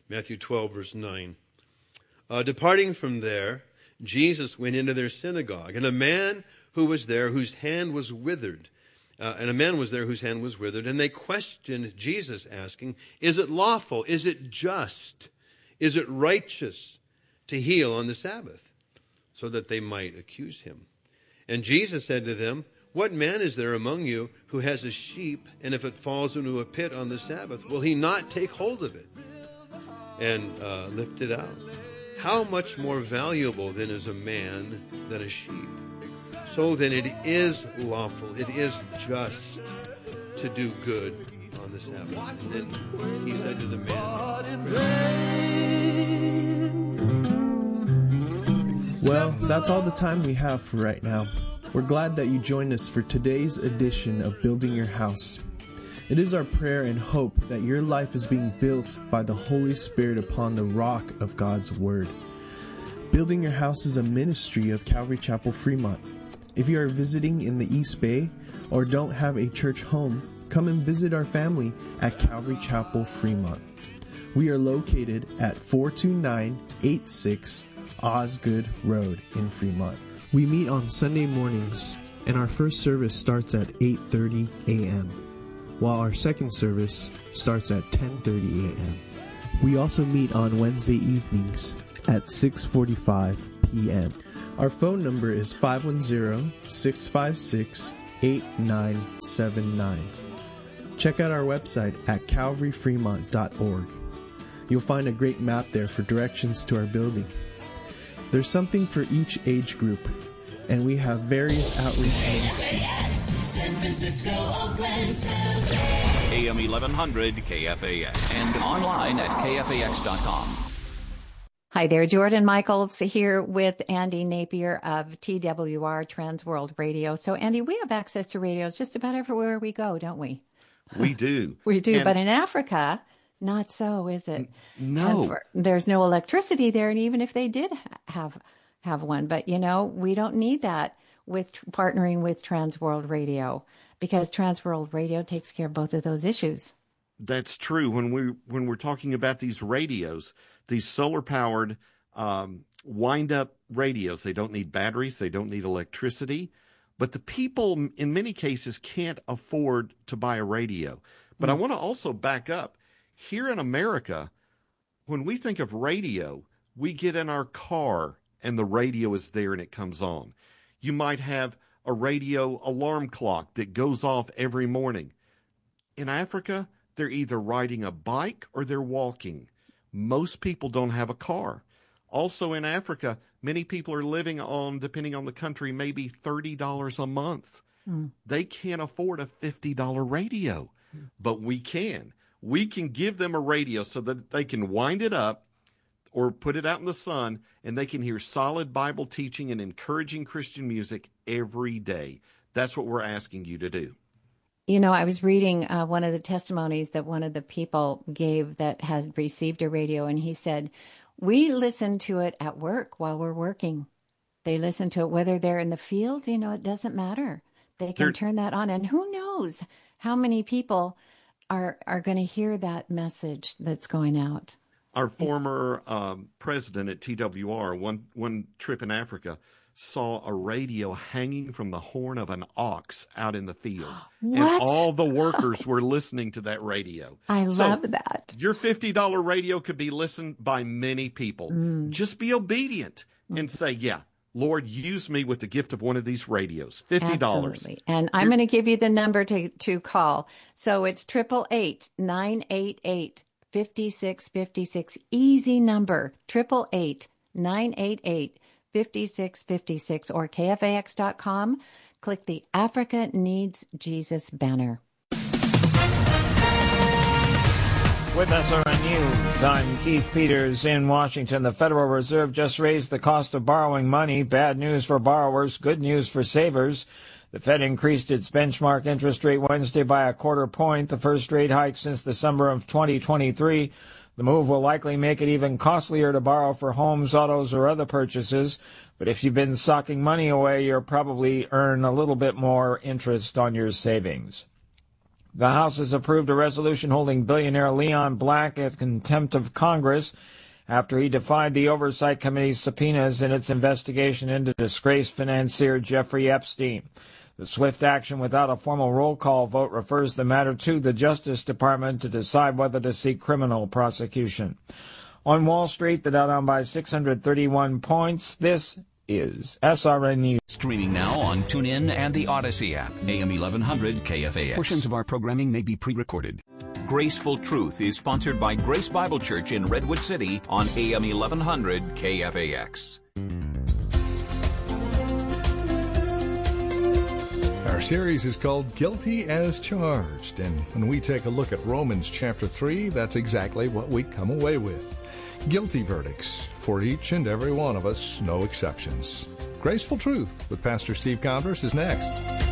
Matthew 12, verse 9. Departing from there, Jesus went into their synagogue, and a man was there whose hand was withered. And they questioned Jesus, asking, "Is it lawful? Is it just? Is it righteous to heal on the Sabbath?" So that they might accuse him. And Jesus said to them, "What man is there among you who has a sheep, and if it falls into a pit on the Sabbath, will he not take hold of it and lift it out? How much more valuable then is a man than a sheep? So then it is lawful, it is just to do good on the Sabbath." And then he said to the man, "Well, that's all the time we have for right now. We're glad that you joined us for today's edition of Building Your House. It is our prayer and hope that your life is being built by the Holy Spirit upon the rock of God's Word. Building Your House is a ministry of Calvary Chapel Fremont. If you are visiting in the East Bay or don't have a church home, come and visit our family at Calvary Chapel Fremont. We are located at 42986 Osgood Road in Fremont. We meet on Sunday mornings, and our first service starts at 8:30 a.m., while our second service starts at 10:30 a.m. We also meet on Wednesday evenings at 6:45 p.m. Our phone number is 510-656-8979. Check out our website at calvaryfremont.org. You'll find a great map there for directions to our building. There's something for each age group, and we have various outreach ministries. San Francisco, Oakland, AM 1100 KFAX and online at KFAX.com. Hi there, Jordan Michaels here with Andy Napier of TWR Trans World Radio. So, Andy, we have access to radios just about everywhere we go, don't we? We do. We do, but in Africa, not so, is it? No. There's no electricity there, and even if they did have one. But, you know, we don't need that with partnering with Trans World Radio, because Trans World Radio takes care of both of those issues. That's true. When we're talking about these radios, these solar-powered wind-up radios, they don't need batteries, they don't need electricity, but the people in many cases can't afford to buy a radio. But I want to also back up. Here in America, when we think of radio, we get in our car and the radio is there and it comes on. You might have a radio alarm clock that goes off every morning. In Africa, they're either riding a bike or they're walking. Most people don't have a car. Also in Africa, many people are living on, depending on the country, maybe $30 a month. They can't afford a $50 radio, but we can. We can give them a radio so that they can wind it up or put it out in the sun, and they can hear solid Bible teaching and encouraging Christian music every day. That's what we're asking you to do. You know, I was reading one of the testimonies that one of the people gave that has received a radio, and he said, we listen to it at work while we're working. They listen to it whether they're in the field, you know, it doesn't matter. They can turn that on, and who knows how many people are going to hear that message that's going out. Our former president at TWR, one trip in Africa, saw a radio hanging from the horn of an ox out in the field. What? And all the workers were listening to that radio. I love that. Your $50 radio could be listened by many people. Just be obedient and say, yeah, Lord, use me with the gift of one of these radios. $50. Absolutely. And I'm going to give you the number to call. So it's 888-988-5656. Easy number, 888-988-5656 or KFAX.com. Click the Africa Needs Jesus banner. With SRN News, I'm Keith Peters in Washington. The Federal Reserve just raised the cost of borrowing money. Bad news for borrowers, good news for savers. The Fed increased its benchmark interest rate Wednesday by 1/4 point, the first rate hike since December of 2023. The move will likely make it even costlier to borrow for homes, autos, or other purchases. But if you've been socking money away, you'll probably earn a little bit more interest on your savings. The House has approved a resolution holding billionaire Leon Black in contempt of Congress after he defied the Oversight Committee's subpoenas in its investigation into disgraced financier Jeffrey Epstein. The swift action without a formal roll call vote refers the matter to the Justice Department to decide whether to seek criminal prosecution. On Wall Street, the Dow down by 631 points. This is SRN News. Streaming now on TuneIn and the Odyssey app. AM 1100 KFAX. Portions of our programming may be pre-recorded. Graceful Truth is sponsored by Grace Bible Church in Redwood City on AM 1100 KFAX. Our series is called Guilty as Charged, and when we take a look at Romans chapter 3, that's exactly what we come away with. Guilty verdicts for each and every one of us, no exceptions. Graceful Truth with Pastor Steve Converse is next.